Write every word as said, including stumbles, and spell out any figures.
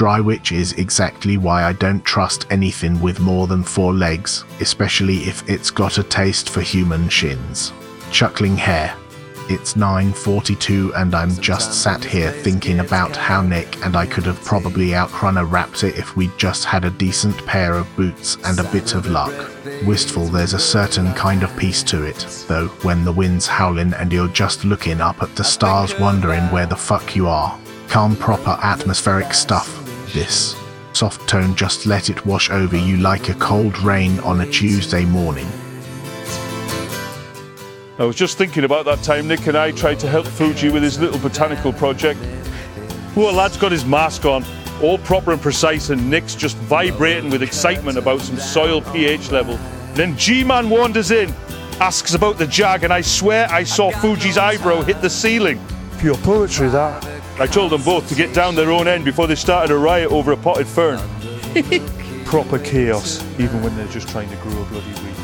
Dry witch is exactly why I don't trust anything with more than four legs, especially if it's got a taste for human shins. Chuckling hare. It's nine forty-two and I'm just sat here thinking about how Nick and I could have probably outrun a raptor if we'd just had a decent pair of boots and a bit of luck. Wistful, there's a certain kind of peace to it, though, when the wind's howling and you're just looking up at the stars wondering where the fuck you are. Calm, proper atmospheric stuff, this. Soft tone, just let it wash over you like a cold rain on a Tuesday morning. I was just thinking about that time Nick and I tried to help Fuji with his little botanical project. Poor lad's got his mask on, all proper and precise, and Nick's just vibrating with excitement about some soil pH level. Then G-Man wanders in, asks about the jag, and I swear I saw Fuji's eyebrow hit the ceiling. Pure poetry, that. I told them both to get down their own end before they started a riot over a potted fern. Proper chaos, even when they're just trying to grow a bloody weed.